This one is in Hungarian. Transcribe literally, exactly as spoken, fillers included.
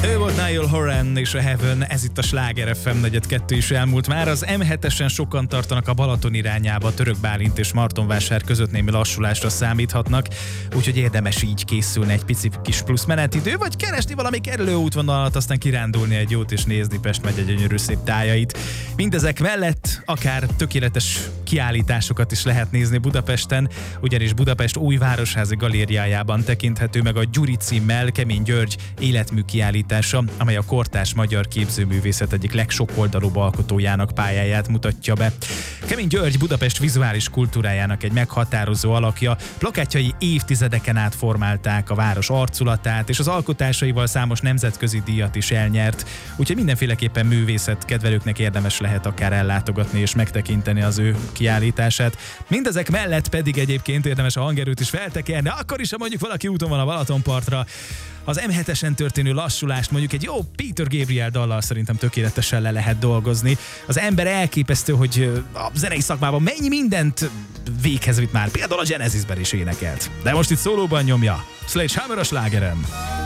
Ő volt Niall Horan és a Heaven, ez itt a Sláger ef em negyven kettő is elmúlt már. Az em hetesen sokan tartanak a Balaton irányába, Török Bálint és Martonvásár között némi lassulásra számíthatnak, úgyhogy érdemes így készülni egy pici kis plusz menetidő, vagy keresni valami kerülő útvonalat, aztán kirándulni egy jót és nézni Pest megye gyönyörű szép tájait. Mindezek mellett akár tökéletes kiállításokat is lehet nézni Budapesten, ugyanis Budapest új városházi galériájában tekinthető meg a Gyuri címmel Kemény György életmű kiállítása, amely a kortárs magyar képzőművészet egyik legsokoldalúbb alkotójának pályáját mutatja be. Kemény György Budapest vizuális kultúrájának egy meghatározó alakja, plakátjai évtizedeken át formálták a város arculatát, és az alkotásaival számos nemzetközi díjat is elnyert, úgyhogy mindenféleképpen művészet kedvelőknek érdemes lehet akár ellátogatni és megtekinteni az ő kiállítását. Mindezek mellett pedig egyébként érdemes a hangerőt is feltekerni, akkor is, ha mondjuk valaki úton van a Balatonpartra, az em hetesen történő lassulást mondjuk egy jó Peter Gabriel dallal szerintem tökéletesen le lehet dolgozni. Az ember elképesztő, hogy a zenei szakmában mennyi mindent véghez vitt már, például a Genesisben is énekelt. De most itt szólóban nyomja. Sledgehammer a Slágerem.